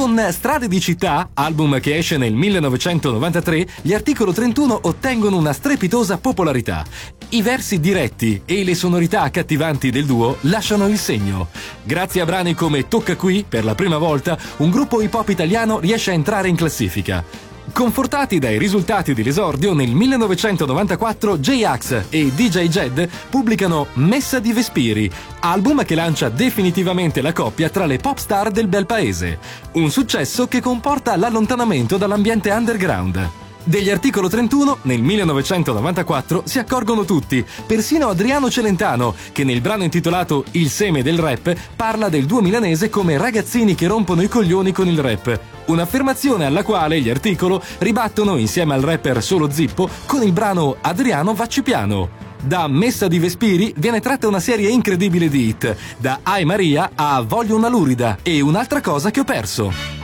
Con Strade di città, album che esce nel 1993, gli Articolo 31 ottengono una strepitosa popolarità. I versi diretti e le sonorità accattivanti del duo lasciano il segno. Grazie a brani come Tocca qui, per la prima volta, un gruppo hip hop italiano riesce a entrare in classifica. Confortati dai risultati dell'esordio, nel 1994 J-Ax e DJ Jed pubblicano Messa di Vespiri, album che lancia definitivamente la coppia tra le pop star del bel paese. Un successo che comporta l'allontanamento dall'ambiente underground. Degli Articolo 31 nel 1994 si accorgono tutti, persino Adriano Celentano, che nel brano intitolato Il seme del rap parla del duo milanese come ragazzini che rompono i coglioni con il rap. Un'affermazione alla quale gli Articolo ribattono insieme al rapper Solo Zippo con il brano Adriano vacci piano. Da Messa di Vespiri viene tratta una serie incredibile di hit, da Ai Maria a Voglio una lurida e Un'altra cosa che ho perso.